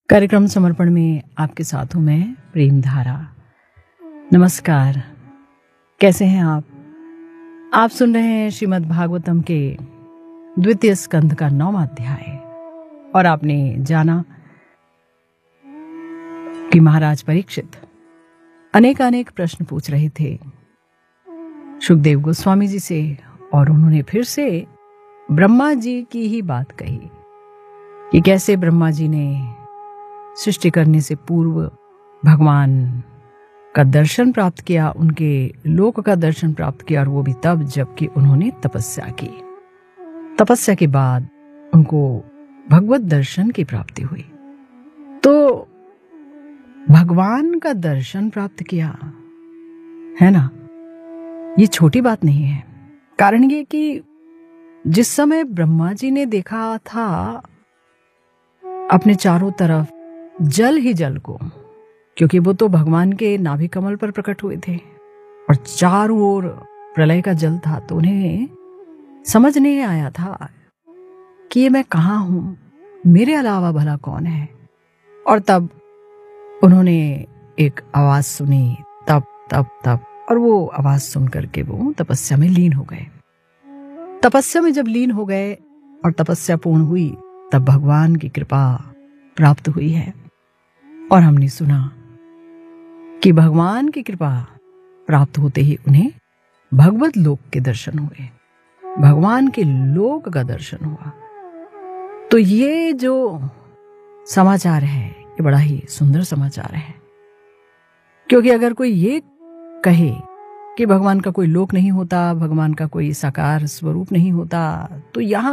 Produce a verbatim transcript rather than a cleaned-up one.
कार्यक्रम समर्पण में आपके साथ हूं मैं प्रेम धारा। नमस्कार, कैसे हैं आप? आप सुन रहे हैं श्रीमद् भागवतम के द्वितीय स्कंध का नौवां अध्याय। और आपने जाना कि महाराज परीक्षित अनेक अनेक प्रश्न पूछ रहे थे सुखदेव गोस्वामी जी से, और उन्होंने फिर से ब्रह्मा जी की ही बात कही कि कैसे ब्रह्मा जी ने सृष्टि करने से पूर्व भगवान का दर्शन प्राप्त किया, उनके लोक का दर्शन प्राप्त किया, और वो भी तब जबकि उन्होंने तपस्या की। तपस्या के बाद उनको भगवत दर्शन की प्राप्ति हुई। तो भगवान का दर्शन प्राप्त किया है ना, ये छोटी बात नहीं है। कारण ये कि जिस समय ब्रह्मा जी ने देखा था अपने चारों तरफ जल ही जल को, क्योंकि वो तो भगवान के नाभि कमल पर प्रकट हुए थे और चारों ओर प्रलय का जल था, तो उन्हें समझ नहीं आया था कि ये मैं कहाँ हूं, मेरे अलावा भला कौन है। और तब उन्होंने एक आवाज सुनी, तप तप तप, और वो आवाज सुन करके वो तपस्या में लीन हो गए। तपस्या में जब लीन हो गए और तपस्या पूर्ण हुई, तब भगवान की कृपा प्राप्त हुई है। और हमने सुना कि भगवान की कृपा प्राप्त होते ही उन्हें भगवत लोक के दर्शन हुए, भगवान के लोक का दर्शन हुआ। तो ये जो समाचार है, ये बड़ा ही सुंदर समाचार है। क्योंकि अगर कोई ये कहे कि भगवान का कोई लोक नहीं होता, भगवान का कोई साकार स्वरूप नहीं होता, तो यहां